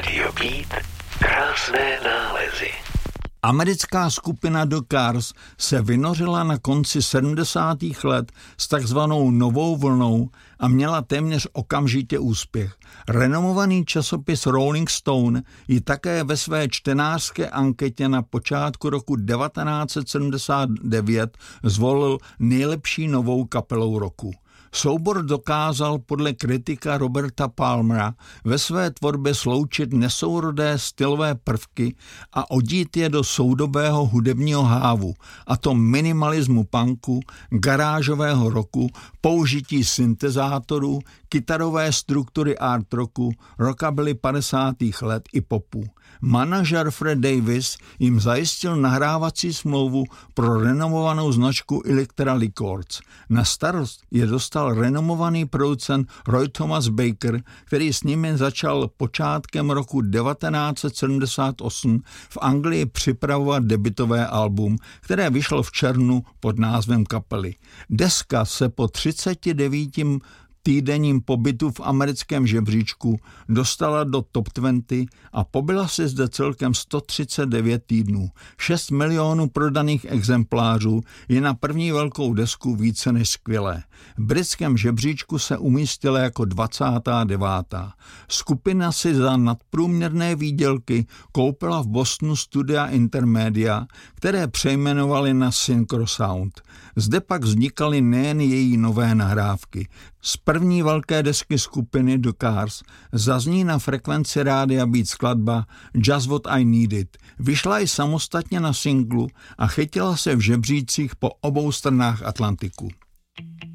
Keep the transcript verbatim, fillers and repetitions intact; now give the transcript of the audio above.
Radio Beat, krásné nálezy. Americká skupina The Cars se vynořila na konci sedmdesátých let s takzvanou novou vlnou a měla téměř okamžitě úspěch. Renomovaný časopis Rolling Stone ji také ve své čtenářské anketě na počátku roku devatenáct set sedmdesát devět zvolil nejlepší novou kapelou roku. Soubor dokázal podle kritika Roberta Palmera ve své tvorbě sloučit nesourodé stylové prvky a odít je do soudobého hudebního hávu, a to minimalismu punku, garážového rocku, použití syntezátorů, kytarové struktury art rocku, rockabilly padesátých let i popu. Manažer Fred Davis jim zajistil nahrávací smlouvu pro renomovanou značku Elektra Records. Na starost je dostal renomovaný producent Roy Thomas Baker, který s nimi začal počátkem roku devatenáct set sedmdesát osm v Anglii připravovat debutové album, které vyšlo v červnu pod názvem kapely. Deska se po třiceti devíti týdenním pobytu v americkém žebříčku dostala do top dvacet a pobyla si zde celkem sto třicet devět týdnů. šest milionů prodaných exemplářů je na první velkou desku více než skvělé. V britském žebříčku se umístila jako dvacátá devátá Skupina si za nadprůměrné výdělky koupila v Bostonu studia Intermedia, které přejmenovali na Synchro Sound. Zde pak vznikaly nejen její nové nahrávky. Z první velké desky skupiny The Cars zazní na frekvenci rádia Beat skladba Just What I Needed. Vyšla i samostatně na singlu a chytila se v žebřících po obou stranách Atlantiku.